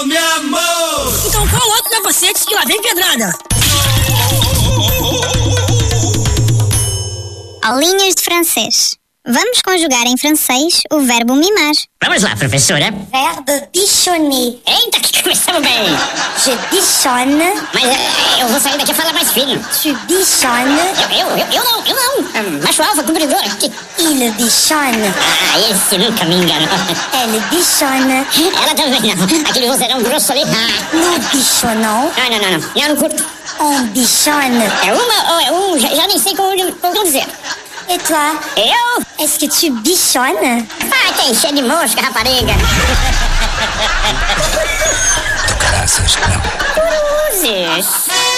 Meu amor! Então qual outro capacete que lá vem pedrada? Aulinhas de francês. Vamos conjugar em francês o verbo mimar. Vamos lá, professora. Verbo bichonner. Eita, que começamos bem. Je bichonne. Mas eu vou sair daqui a falar mais fino. Tu bichonne. Eu não. Macho alfa, cumpridor. Il bichonne. Ah, esse nunca me enganou. Elle bichonne. Ela também não. Aquele vozeirão grosso ali. Nous bichonnons. Não. Eu não curto. On bichonne. É uma ou é um, já nem sei como dizer. Et toi? Eu? Est-ce que tu bichonnes? Ah, tem cheio de mosca, rapariga. Do caraças, não. Cruzes.